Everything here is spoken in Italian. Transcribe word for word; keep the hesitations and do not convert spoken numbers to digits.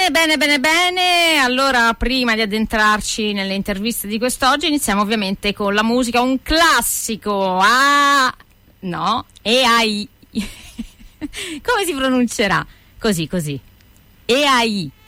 Bene, bene, bene, bene. Allora, prima di addentrarci nelle interviste di quest'oggi, iniziamo ovviamente con la musica, un classico. Ah, no, E A I. Come si pronuncerà? Così, così. E A I.